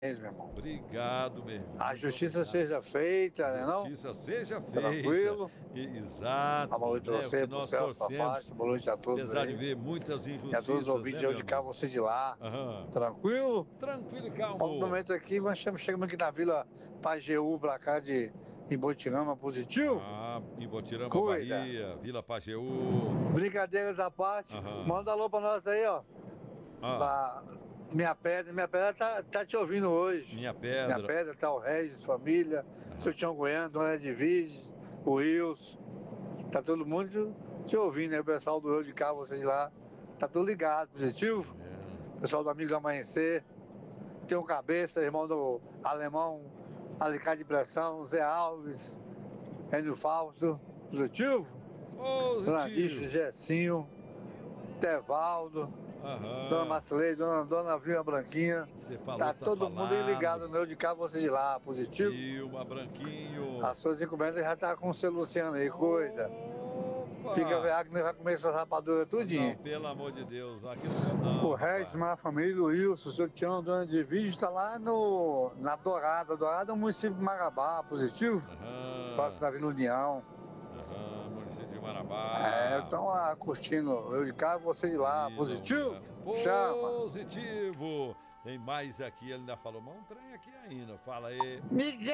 meu irmão. Obrigado, meu irmão. A Muito justiça obrigado. seja feita, né não? Justiça seja feita. Tranquilo. Exato, Uma boa noite pra né? O você, que pro nós Celso, pra torcemos, Faixa, boa noite a todos apesar de aí. ver muitas E a todos os injustiças, ouvintes né, de meu onde cá, amigo? você de lá. Aham. Tranquilo? Tranquilo e Bom, no calmo. momento aqui, nós chegamos aqui na Vila Pajeú, pra cá de Ibotirama, positivo. Em Botirama, Cuida. Bahia, Vila Pajeú. Brincadeiras à parte, Aham. manda alô pra nós aí, ó. Ah, Pra minha pedra tá te ouvindo hoje. Minha Minha Pedra. pedra tá o Regis, família, seu Tião Goiano, Dona Edviges, o Rios. Tá todo mundo te ouvindo, né? O pessoal do Rio de Cá, vocês lá. Tá tudo ligado, positivo. É. Pessoal do Amigos Amanhecer. Tem o Cabeça, irmão do Alemão, Alicate de Pressão, Zé Alves, Enio Fausto, positivo. Dona Dice, Positivo. Gessinho, Tevaldo, Dona Aham. Marcelei, Dona Vilma Branquinha. Você falou, Tá tá todo mundo aí falado. ligado no Rio de Cá, você de lá, positivo. Vilma Branquinho. As suas encomendas já tá com o seu Luciano aí, cuida. Fica Opa! velho que nós vai comer suas rapaduras Não, tudinho. pelo amor de Deus, aqui não quero O não, resto, rapaz. minha família, o Wilson, o seu Tião, Dona de Vídeo, está lá na Dourada. Dourada é um município de Marabá, positivo. Próximo Aham, da Vila União. aham, município de Estão Marabá. lá curtindo. Eu de cá, você de lá, Vila positivo? União. Chama. Positivo! Tem mais aqui, ele ainda falou, mas um trem aqui ainda. Fala aí. Miguel!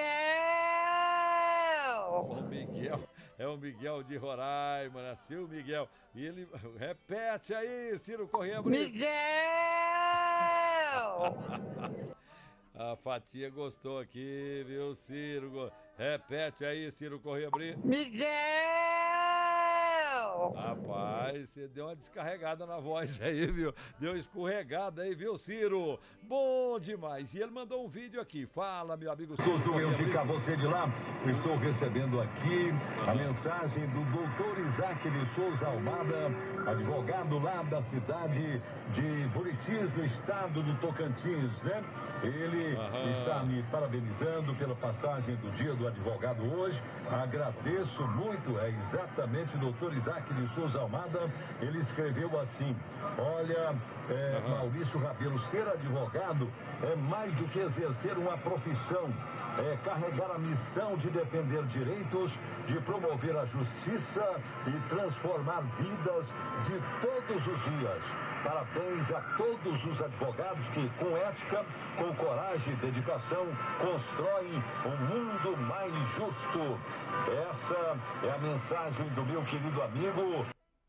O Miguel, é o Miguel de Roraima, nasceu o Miguel. E ele, repete aí, Ciro Corrêa Brito. Miguel! A Fatia gostou aqui, viu, Ciro? Repete aí, Ciro Corrêa Brito. Miguel! Rapaz, você deu uma descarregada na voz aí, viu? Deu uma escorregada aí, viu, Ciro? Bom demais. E ele mandou um vídeo aqui. Fala, meu amigo Ciro. Tudo eu ficar você de lá. Estou recebendo aqui a mensagem do doutor Isaac de Souza Almada, advogado lá da cidade de Buritis, no estado do Tocantins, né? Ele está me parabenizando pela passagem do dia do advogado hoje. Agradeço muito, é exatamente o doutor Isaac de Souza Almada. Ele escreveu assim: olha, Maurício Rabelo, ser advogado é mais do que exercer uma profissão, é carregar a missão de defender direitos, de promover a justiça e transformar vidas de todos os dias. Parabéns a todos os advogados que, com ética, com coragem e dedicação, constroem um mundo mais justo. Essa é a mensagem do meu querido amigo.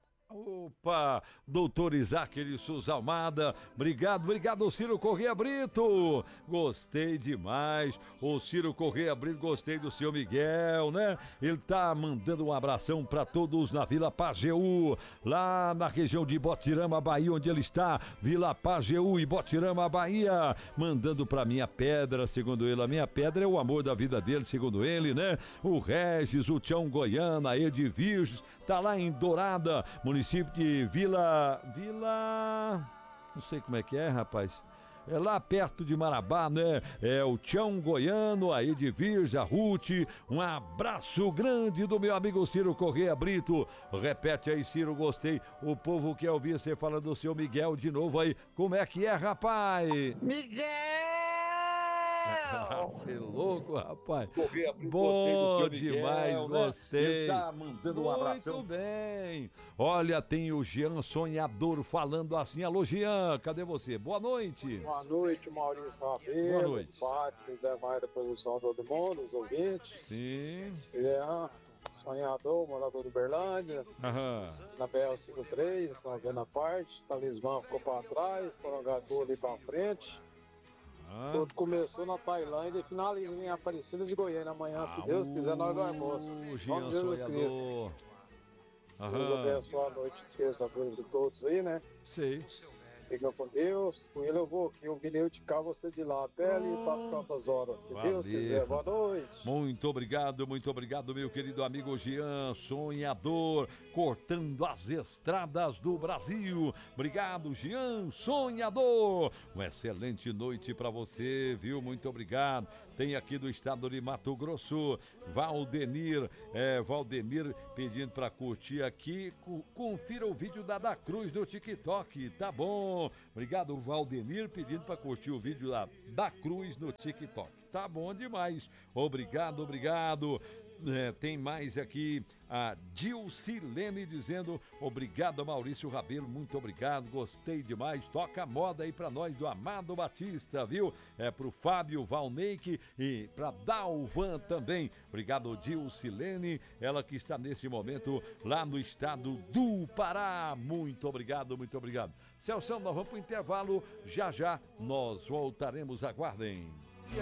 Opa, doutor Isaac de Souza Almada, obrigado Ciro Corrêa Brito, gostei demais, o Ciro Corrêa Brito, gostei do seu Miguel, né? Ele tá mandando um abração para todos na Vila Pajeú, lá na região de Botirama, Bahia, onde ele está, Vila Pajeú e Botirama, Bahia, mandando pra Minha Pedra, segundo ele, a Minha Pedra é o amor da vida dele, segundo ele, né? O Regis, o Tião Goiano, a Edviges, tá lá em Dourada, município de Vila... Não sei como é que é, rapaz. É lá perto de Marabá, né? É o Tião Goiano, a Edviges, a Ruth. Um abraço grande do meu amigo Ciro Corrêa Brito. Repete aí, Ciro, gostei. O povo quer ouvir você falando do seu Miguel de novo aí. Como é que é, rapaz? Miguel! Você é louco, rapaz. Corrêa Brito, Bom gostei do seu Miguel, demais, né? gostei. Ele tá mandando um abração. Muito bem. Olha, tem o Jean Sonhador falando assim. Alô, Jean, cadê você? Boa noite. Boa noite, Maurício Rabelo. Boa noite. Pátio, os demais da produção, todo mundo, os ouvintes. Sim. Jean, sonhador, morador do Berlândia, Aham. na BL-53, na venda parte. Talismã ficou para trás, Porangatu ali para frente. Tudo começou na Tailândia e finaliza em Aparecida de Goiânia amanhã, se Deus quiser, nós do almoço. Em Jean nome de Jesus Cristo. Sonhador. Deus abençoe a noite de terça-feira de todos aí, né? Sei. Fica com Deus. Com ele eu vou aqui, um pneu de cá, você de lá, até ali para as tantas horas. Se Valeu. Deus quiser, boa noite. Muito obrigado, meu querido amigo Jean Sonhador, cortando as estradas do Brasil. Obrigado, Jean Sonhador. Uma excelente noite para você, viu? Muito obrigado. Tem aqui do estado de Mato Grosso, Valdemir pedindo para curtir aqui. Confira o vídeo da Cruz do TikTok, tá bom? bom. Obrigado, Valdenir, pedindo para curtir o vídeo lá da Cruz no TikTok. Tá bom demais. Obrigado, obrigado. Tem mais aqui a Dilcilene dizendo obrigado, Maurício Rabelo, muito obrigado, gostei demais, toca a moda aí pra nós do Amado Batista, viu? Pro Fábio Valneik e pra Dalvan também. Obrigado, Dilcilene, ela que está nesse momento lá no estado do Pará. Muito obrigado, muito obrigado. Celso, nós vamos pro intervalo, já já nós voltaremos, aguardem.